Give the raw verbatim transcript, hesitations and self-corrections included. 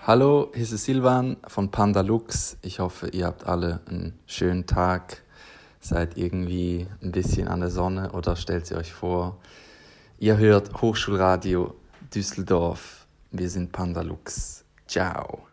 Hallo, hier ist Silvan von Pandalux. Ich hoffe, ihr habt alle einen schönen Tag, seid irgendwie ein bisschen an der Sonne oder stellt sie euch vor. Ihr hört Hochschulradio Düsseldorf. Wir sind Pandalux. Ciao.